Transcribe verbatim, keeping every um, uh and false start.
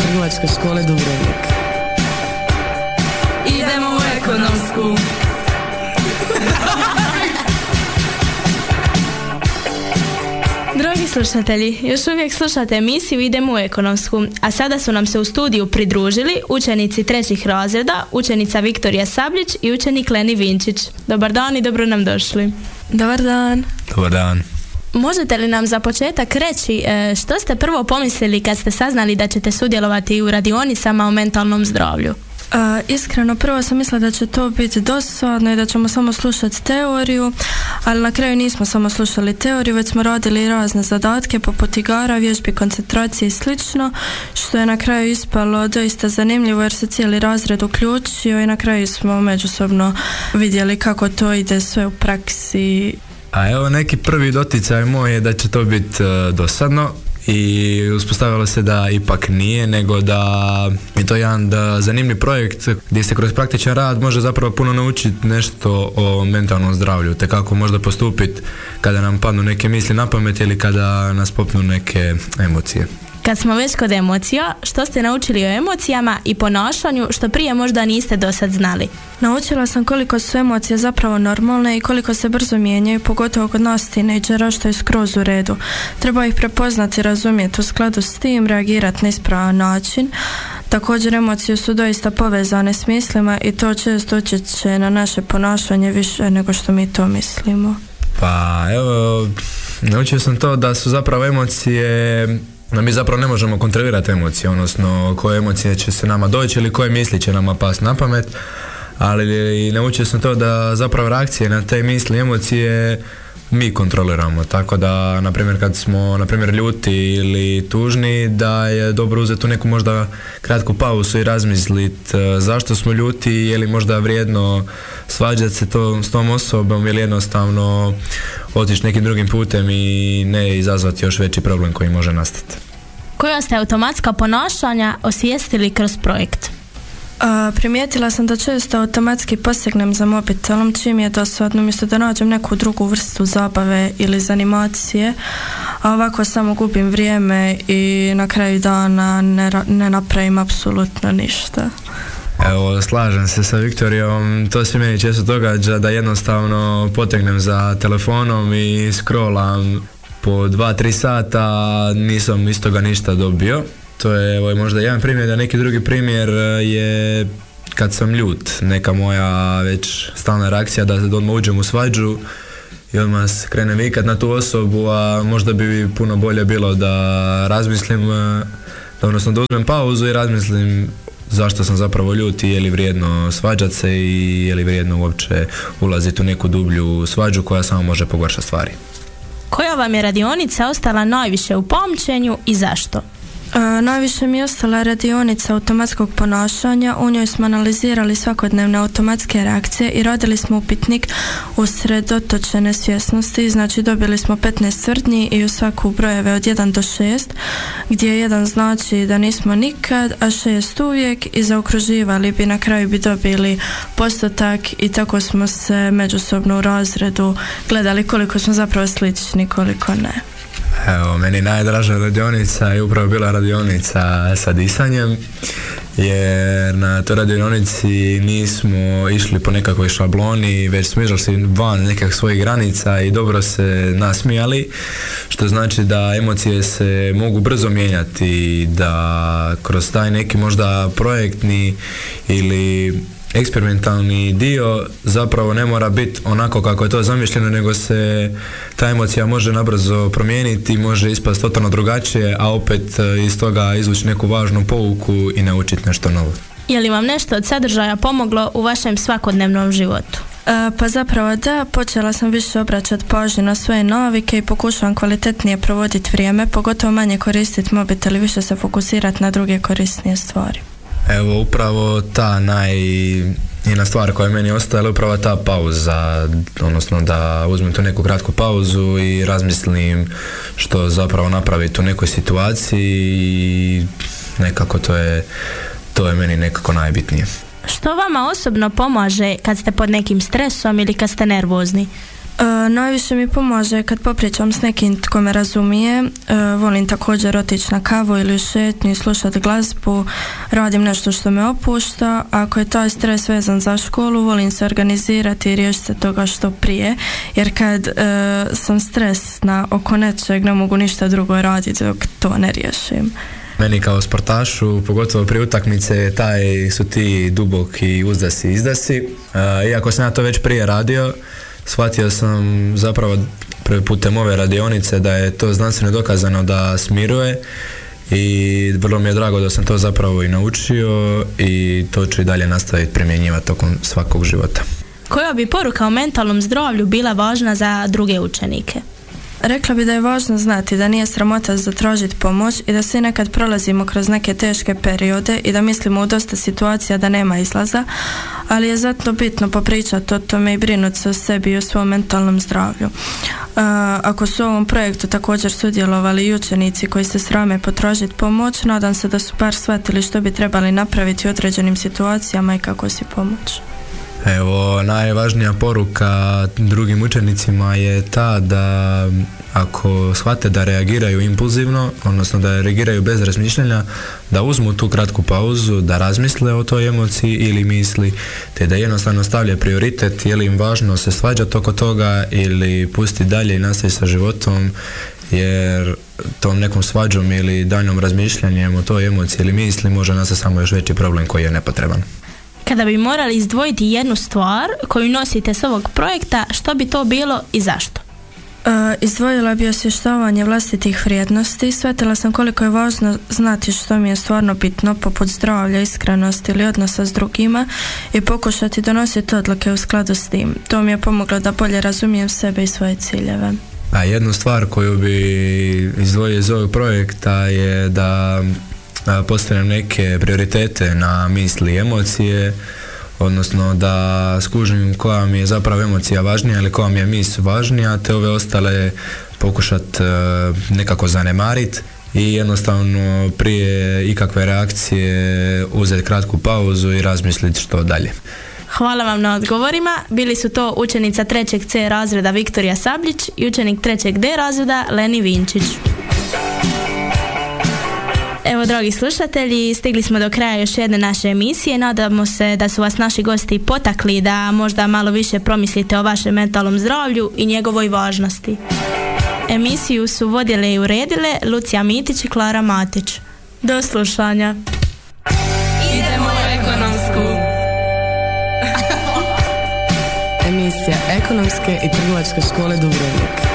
Trgovačke škole Dubrovnik. Idemo u ekonomsku. Dragi slušatelji, još uvijek slušate emisiju Idemo u ekonomsku, a sada su nam se u studiju pridružili učenici trećih razreda, učenica Viktorija Sabljić i učenik Leni Vinčić. Dobar dan i dobro nam došli. Dobar dan. Dobar dan. Možete li nam za početak reći što ste prvo pomislili kad ste saznali da ćete sudjelovati u radionicama o mentalnom zdravlju? Uh, iskreno, prvo sam mislila da će to biti dosadno i da ćemo samo slušati teoriju, ali na kraju nismo samo slušali teoriju, već smo radili razne zadatke poput igara, vježbi, koncentracije i slično, što je na kraju ispalo doista zanimljivo jer se cijeli razred uključio i na kraju smo međusobno vidjeli kako to ide sve u praksi. A evo neki prvi doticaj moj je da će to biti uh, dosadno. I uspostavilo se da ipak nije, nego da je to jedan da, zanimljiv projekt gdje se kroz praktičan rad može zapravo puno naučiti nešto o mentalnom zdravlju, te kako možda postupiti kada nam padnu neke misli na pamet ili kada nas popnu neke emocije. Kad smo već kod emocija, što ste naučili o emocijama i ponašanju što prije možda niste dosad znali? Naučila sam koliko su emocije zapravo normalne i koliko se brzo mijenjaju, pogotovo kod nas tinejdžera, što je skroz u redu. Treba ih prepoznati, razumjeti, u skladu s tim reagirati na ispravan način. Također emocije su doista povezane s mislima i to često utječe na naše ponašanje više nego što mi to mislimo. Pa evo, naučio sam to da su zapravo emocije, da mi zapravo ne možemo kontrolirati emocije, odnosno koje emocije će se nama doći ili koje misli će nama pasti na pamet, ali naučio sam to da zapravo reakcije na te misli i emocije mi kontroliramo, tako da na primjer kad smo na primjer ljuti ili tužni, da je dobro uzeti tu neku možda kratku pauzu i razmisliti zašto smo ljuti, je li možda vrijedno svađati se to, s tom osobom ili jednostavno otići nekim drugim putem i ne izazvati još veći problem koji može nastati. Koja ste automatska ponašanja osvijestili kroz projekt? A, primijetila sam da često automatski posegnem za mobitelom čim je dosadno, umjesto da nađem neku drugu vrstu zabave ili zanimacije, a ovako samo gubim vrijeme i na kraju dana ne, ne napravim apsolutno ništa. Evo, slažem se sa Viktorijom, to se meni često događa da jednostavno potegnem za telefonom i scrollam po dva tri sata, nisam iz toga ništa dobio. To je evo, možda jedan primjer, da neki drugi primjer je kad sam ljut, neka moja već stalna reakcija da odmah uđem u svađu i odmah krenem vikat na tu osobu, a možda bi puno bolje bilo da razmislim, da, odnosno da uzmem pauzu i razmislim zašto sam zapravo ljut i je li vrijedno svađati se i je li vrijedno uopće ulaziti u neku dublju svađu koja samo može pogoršati stvari. Koja vam je radionica ostala najviše u pamćenju i zašto? E, najviše mi je ostala radionica automatskog ponašanja. U njoj smo analizirali svakodnevne automatske reakcije i radili smo upitnik usredotočene svjesnosti. Znači dobili smo petnaest tvrdnji i u svaku brojeve od jedan do šest, gdje jedan znači da nismo nikad, a šest uvijek, i zaokruživali bi, na kraju bi dobili postotak i tako smo se međusobno u razredu gledali koliko smo zapravo slični, koliko ne. Evo, meni najdraža radionica je upravo bila radionica sa disanjem, jer na toj radionici nismo išli po nekakvoj šabloni, već smo išli van nekakvih svojih granica i dobro se nasmijali, što znači da emocije se mogu brzo mijenjati, da kroz taj neki možda projektni ili eksperimentalni dio zapravo ne mora biti onako kako je to zamišljeno, nego se ta emocija može nabrzo promijeniti, može ispasti totalno drugačije, a opet iz toga izvući neku važnu pouku i naučiti nešto novo. Je li vam nešto od sadržaja pomoglo u vašem svakodnevnom životu? E, pa zapravo da, počela sam više obraćati pažnju na svoje navike i pokušavam kvalitetnije provoditi vrijeme, pogotovo manje koristiti mobitel i više se fokusirati na druge korisnije stvari. Evo, upravo ta najjedna stvar koja je meni ostala, upravo ta pauza, odnosno da uzmem tu neku kratku pauzu i razmislim što zapravo napraviti u nekoj situaciji i nekako to je, to je meni nekako najbitnije. Što vama osobno pomaže kad ste pod nekim stresom ili kad ste nervozni? Uh, najviše mi pomaže kad popričam s nekim tko me razumije. Uh, volim također otići na kavu ili u šetnju i slušati glazbu, radim nešto što me opušta. Ako je taj stres vezan za školu, volim se organizirati i riješiti se toga što prije, jer kad uh, sam stresna oko nečeg ne mogu ništa drugo raditi dok to ne riješim. Meni kao sportašu, pogotovo prije utakmice, taj su ti duboki uzdasi i izdasi. Uh, iako sam ja to već prije radio, shvatio sam zapravo putem ove radionice da je to znanstveno dokazano da smiruje i vrlo mi je drago da sam to zapravo i naučio i to ću i dalje nastaviti primjenjivati tokom svakog života. Koja bi poruka o mentalnom zdravlju bila važna za druge učenike? Rekla bi da je važno znati da nije sramota zatražiti pomoć i da svi nekad prolazimo kroz neke teške periode i da mislimo u dosta situacija da nema izlaza, ali je zato bitno popričati o tome i brinuti se o sebi i o svom mentalnom zdravlju. Uh, ako su u ovom projektu također sudjelovali i učenici koji se srame potražiti pomoć, nadam se da su bar shvatili što bi trebali napraviti u određenim situacijama i kako si pomoći. Evo, najvažnija poruka drugim učenicima je ta da ako shvate da reagiraju impulzivno, odnosno da reagiraju bez razmišljanja, da uzmu tu kratku pauzu, da razmisle o toj emociji ili misli, te da jednostavno stavlja prioritet, je li im važno se svađati oko toga ili pustiti dalje i nastaviti sa životom, jer tom nekom svađom ili daljnom razmišljanjem o toj emociji ili misli može nastati samo još veći problem koji je nepotreban. Kada bi morali izdvojiti jednu stvar koju nosite s ovog projekta, što bi to bilo i zašto? Uh, izdvojila bi osvještavanje vlastitih vrijednosti. Shvatila sam koliko je važno znati što mi je stvarno bitno, poput zdravlja, iskrenosti ili odnosa s drugima, i pokušati donositi odluke u skladu s tim. To mi je pomoglo da bolje razumijem sebe i svoje ciljeve. A jednu stvar koju bi izdvojio iz ovog projekta je da postavljam neke prioritete na misli i emocije, odnosno da skužim koja mi je zapravo emocija važnija ili koja mi je misl važnija, te ove ostale pokušat nekako zanemariti i jednostavno prije ikakve reakcije uzeti kratku pauzu i razmisliti što dalje. Hvala vam na odgovorima. Bili su to učenica trećeg C razreda Viktorija Sabljić i učenik trećeg D razreda Leni Vinčić. Evo, dragi slušatelji, stigli smo do kraja još jedne naše emisije. Nadamo se da su vas naši gosti potakli da možda malo više promislite o vašem mentalnom zdravlju i njegovoj važnosti. Emisiju su vodile i uredile Lucija Mitić i Klara Matić. Do slušanja. Idemo u ekonomsku. Emisija Ekonomske i trgovačke škole Dubrovnik.